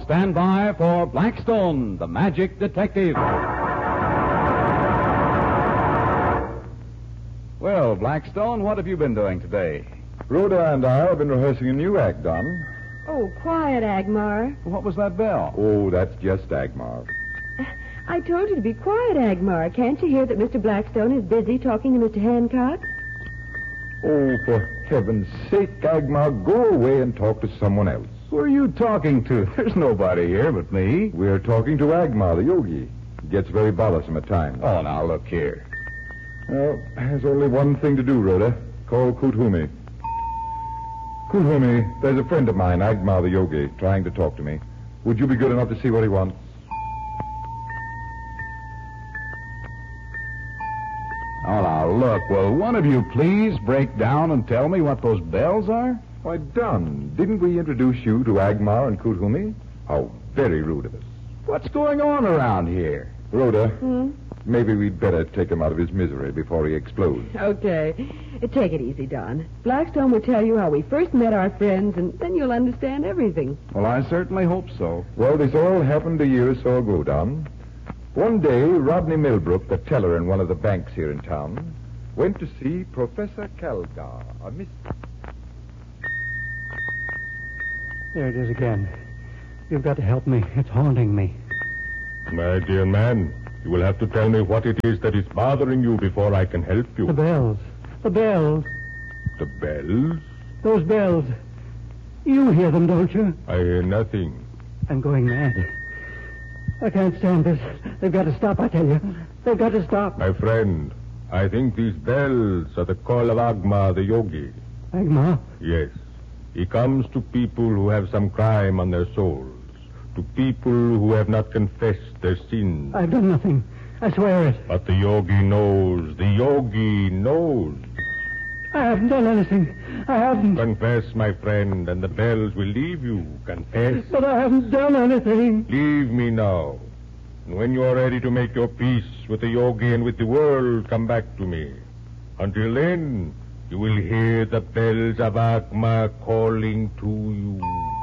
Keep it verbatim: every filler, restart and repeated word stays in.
stand by for Blackstone, the Magic Detective. Well, Blackstone, what have you been doing today? Rhoda and I have been rehearsing a new act, Don. Oh, quiet, Agmar. What was that bell? Oh, that's just Agmar. I told you to be quiet, Agmar. Can't you hear that Mister Blackstone is busy talking to Mister Hancock? Oh, for heaven's sake, Agmar, go away and talk to someone else. Who are you talking to? There's nobody here but me. We're talking to Agmar, the yogi. He gets very bothersome at times. Oh, now, look here. Well, there's only one thing to do, Rhoda. Call Kuthumi. Kuthumi, there's a friend of mine, Agmar the yogi, trying to talk to me. Would you be good enough to see what he wants? Oh, now, look, will one of you please break down and tell me what those bells are? Why, Don, didn't we introduce you to Agmar and Kuthumi? How very rude of us. What's going on around here? Rhoda, Hmm? maybe we'd better take him out of his misery before he explodes. Okay. Uh, Take it easy, Don. Blackstone will tell you how we first met our friends, and then you'll understand everything. Well, I certainly hope so. Well, this all happened a year or so ago, Don. One day, Rodney Millbrook, the teller in one of the banks here in town, went to see Professor Calgar, a mystic. There it is again. You've got to help me. It's haunting me. My dear man, you will have to tell me what it is that is bothering you before I can help you. The bells. The bells. The bells? Those bells. You hear them, don't you? I hear nothing. I'm going mad. I can't stand this. They've got to stop, I tell you. They've got to stop. My friend, I think these bells are the call of Agma the yogi. Agmar? Yes. He comes to people who have some crime on their souls. To people who have not confessed their sins. I've done nothing. I swear it. But the yogi knows. The yogi knows. I haven't done anything. I haven't. Confess, my friend, and the bells will leave you. Confess. But I haven't done anything. Leave me now. And when you are ready to make your peace with the yogi and with the world, come back to me. Until then, you will hear the bells of Agma calling to you.